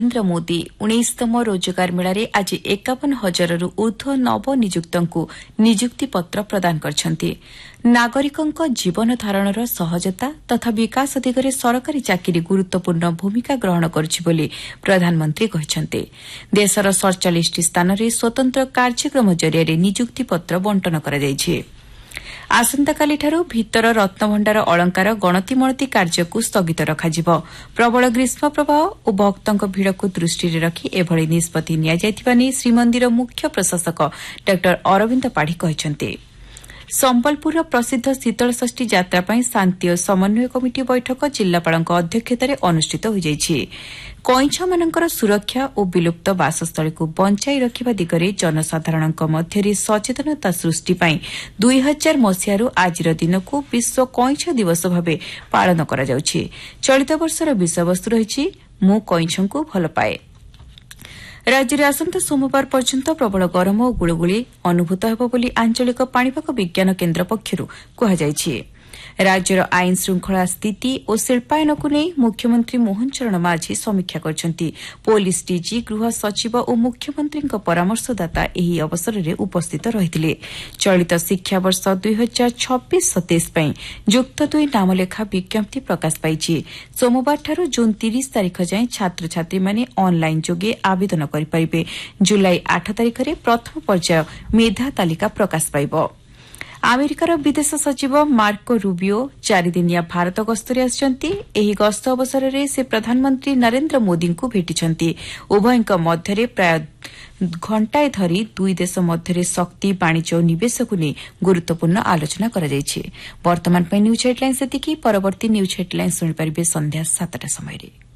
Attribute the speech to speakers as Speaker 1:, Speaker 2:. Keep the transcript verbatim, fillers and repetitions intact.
Speaker 1: नरेन्द्र मोदी उन्नीसतम रोजगार मेलाରେ ଆଜି ଏକାବନ ହଜାରରୁ ଊର୍ଦ୍ଧ୍ୱ ନବନିଯୁକ୍ତଙ୍କୁ ନିଯୁକ୍ତି ପତ୍ର ପ୍ରଦାନ କରିଛନ୍ତି। ନାଗରିକଙ୍କ ଜୀବନ ଧାରଣର ସହଜତା ତଥା ବିକାଶ ଦିଗରେ ସରକାରୀ ଚାକିରି ଗୁରୁତ୍ୱପୂର୍ଣ୍ଣ ଭୂମିକା ଗ୍ରହଣ କରୁଛି ବୋଲି ପ୍ରଧାନମନ୍ତ୍ରୀ କହିଛନ୍ତି। ଦେଶର ସତଚାଳିଶଟି ସ୍ଥାନରେ ସ୍ୱତନ୍ତ୍ର କାର୍ଯ୍ୟକ୍ରମ ଜରିଆରେ ନିଯୁକ୍ତି ପତ୍ର ବଣ୍ଟନ କରାଯାଇଛି। ଆସନ୍ତାକାଲିଠାରୁ ଭିତର ରତ୍ନଭଣ୍ଡାର ଅଳଙ୍କାର ଗଣତିମଣତି କାର୍ଯ୍ୟକୁ ସ୍ଥଗିତ ରଖାଯିବ। ପ୍ରବଳ ଗ୍ରୀଷ୍ମ ପ୍ରବାହ ଓ ଭକ୍ତଙ୍କ ଭିଡ଼କୁ ଦୃଷ୍ଟିରେ ରଖି ଏଭଳି ନିଷ୍ପତ୍ତି ନିଆଯାଇଥିବା ନେଇ ଶ୍ରୀମନ୍ଦିର ମୁଖ୍ୟ ପ୍ରଶାସକ ଡା ଅରବିନ୍ଦ ପାଢ଼ୀ କହିଛନ୍ତି। ସମ୍ବଲପୁରର ପ୍ରସିଦ୍ଧ ଶୀତଳଷଷ୍ଠୀ ଯାତ୍ରା ପାଇଁ ଶାନ୍ତି ଓ ସମନ୍ୱୟ କମିଟି ବୈଠକ ଜିଲ୍ଲାପାଳଙ୍କ ଅଧ୍ୟକ୍ଷତାରେ ଅନୁଷ୍ଠିତ ହୋଇଯାଇଛି। କଇଁଛମାନଙ୍କର ସୁରକ୍ଷା ଓ ବିଲୁପ୍ତ ବାସସ୍ଥଳୀକୁ ବଞ୍ଚାଇ ରଖିବା ଦିଗରେ ଜନସାଧାରଣଙ୍କ ମଧ୍ୟରେ ସଚେତନତା ସୃଷ୍ଟି ପାଇଁ ଦୁଇ ହଜାର ମସିହାରୁ ଆଜିର ଦିନକୁ ବିଶ୍ୱ କଇଁଛ ଦିବସ ଭାବେ ପାଳନ କରାଯାଉଛି। ଚଳିତ ବର୍ଷର ବିଷୟବସ୍ତୁ ରହିଛି ମୁଁ କଇଁଛଙ୍କୁ ଭଲପାଏ। ରାଜ୍ୟରେ ଆସନ୍ତା ସୋମବାର ପର୍ଯ୍ୟନ୍ତ ପ୍ରବଳ ଗରମ ଓ ଗୁଳୁଗୁଳି ଅନୁଭୂତ ହେବ ବୋଲି ଆଞ୍ଚଳିକ ପାଣିପାଗ ବିଜ୍ଞାନ କେନ୍ଦ୍ର ପକ୍ଷରୁ କୁହାଯାଇଛି। ରାଜ୍ୟର ଆଇନ ଶୃଙ୍ଖଳା ସ୍ଥିତି ଓ ଶିଳ୍ପାୟନକୁ ନେଇ ମୁଖ୍ୟମନ୍ତ୍ରୀ ମୋହନ ଚରଣ ମାଝୀ ସମୀକ୍ଷା କରିଛନ୍ତି। ପୋଲିସ ଡିଜି ଗୃହ ସଚିବ ଓ ମୁଖ୍ୟମନ୍ତ୍ରୀଙ୍କ ପରାମର୍ଶଦାତା ଏହି ଅବସରରେ ଉପସ୍ଥିତ ରହିଥିଲେ। ଚଳିତ ଶିକ୍ଷାବର୍ଷ ଦୁଇ ହଜାର ଛବିଶ ସତେଇଶ ପାଇଁ ଯୁକ୍ତ ଦୁଇ ନାମଲେଖା ବିଜ୍ଞପ୍ତି ପ୍ରକାଶ ପାଇଛି। ସୋମବାରଠାରୁ ଜୁନ୍ ତିରିଶ ତାରିଖ ଯାଏଁ ଛାତ୍ରଛାତ୍ରୀମାନେ ଅନ୍ଲାଇନ୍ ଯୋଗେ ଆବେଦନ କରିପାରିବେ। ଜୁଲାଇ ଆଠ ତାରିଖରେ ପ୍ରଥମ ପର୍ଯ୍ୟାୟ ମେଧା ତାଲିକା ପ୍ରକାଶ ପାଇବ। ଆମେରିକାର ବିଦେଶ ସଚିବ ମାର୍କୋ ରୁବିଓ ଚାରିଦିନିଆ ଭାରତ ଗସ୍ତରେ ଆସିଛନ୍ତି। ଏହି ଗସ୍ତ ଅବସରରେ ସେ ପ୍ରଧାନମନ୍ତ୍ରୀ ନରେନ୍ଦ୍ର ମୋଦିଙ୍କୁ ଭେଟିଛନ୍ତି। ଉଭୟଙ୍କ ମଧ୍ୟରେ ପ୍ରାୟ ଘଣ୍ଟାଏ ଧରି ଦୁଇ ଦେଶ ମଧ୍ୟରେ ଶକ୍ତି ବାଣିଜ୍ୟ ଓ ନିବେଶକୁ ନେଇ ଗୁରୁତ୍ୱପୂର୍ଣ୍ଣ ଆଲୋଚନା କରାଯାଇଛି। ବର୍ତ୍ତମାନ ପାଇଁ ନ୍ୟୁଜ୍ ହେଡ୍ଲାଇନ୍ସ ଏତିକି। ପରବର୍ତ୍ତୀ ନ୍ୟୁଜ୍ ହେଡ୍ଲାଇନ୍ସ ଶୁଣିପାରିବେ ସନ୍ଧ୍ୟା ସାତଟା ସମୟରେ।